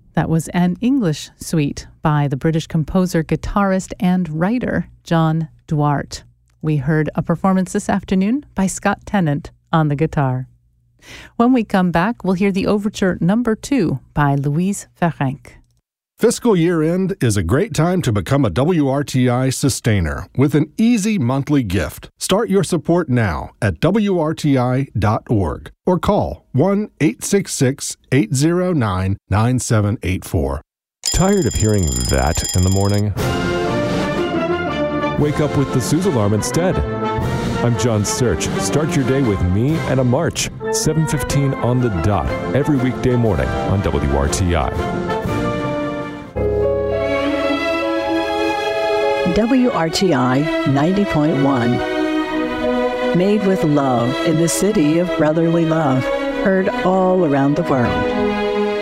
That was an English suite by the British composer, guitarist, and writer John Duarte. We heard a performance this afternoon by Scott Tennant on the guitar. When we come back, we'll hear the Overture No. 2 by Louise Ferenc. Fiscal year end is a great time to become a WRTI sustainer with an easy monthly gift. Start your support now at WRTI.org or call 1-866-809-9784. Tired of hearing that in the morning? Wake up with the Suze Alarm instead. I'm John Search. Start your day with me and a march, 7:15 on the dot, every weekday morning on WRTI. WRTI 90.1. Made with love in the city of brotherly love. Heard all around the world.